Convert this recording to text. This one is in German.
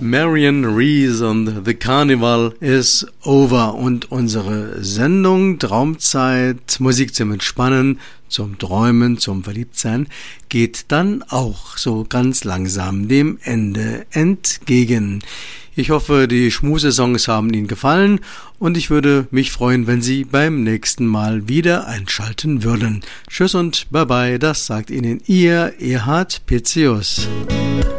Marion Rees und The Carnival is over. Und unsere Sendung Traumzeit, Musik zum Entspannen, zum Träumen, zum Verliebtsein geht dann auch so ganz langsam dem Ende entgegen. Ich hoffe, die Schmusesongs haben Ihnen gefallen und ich würde mich freuen, wenn Sie beim nächsten Mal wieder einschalten würden. Tschüss und Bye-bye, das sagt Ihnen Ihr Erhard Pitzius.